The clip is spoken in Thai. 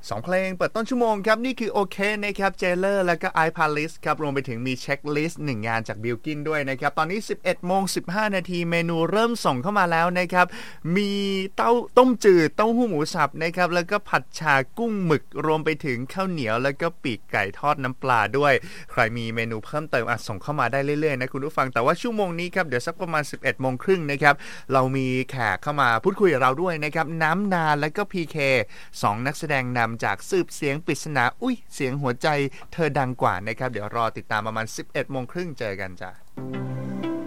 2เพลงเปิดต้นชั่วโมงครับนี่คือโอเคนะครับเจเลอร์แล้วก็ไอพาลิสครับรวมไปถึงมีเช็คลิสต์1งานจากบิลกินด้วยนะครับตอนนี้ 11:15 นาทีเมนูเริ่มส่งเข้ามาแล้วนะครับมีต้มจืดเต้าหู้หมูสับนะครับแล้วก็ผัดชากุ้งหมึกรวมไปถึงข้าวเหนียวแล้วก็ปีกไก่ทอดน้ำปลาด้วยใครมีเมนูเพิ่มเติมส่งเข้ามาได้เรื่อยๆนะคุณผู้ฟังแต่ว่าชั่วโมงนี้ครับเดี๋ยวสักประมาณ 11:30 นนะครับเรามีแขกเข้ามาพูดคุยกับเราด้วยนะครับน้ำนาและก็ PK 2 นักแสดงนำจากสืบเสียงปริศนาเสียงหัวใจเธอดังกว่านะครับเดี๋ยวรอติดตามประมาณ 11:30 นเจอกันจ้ะ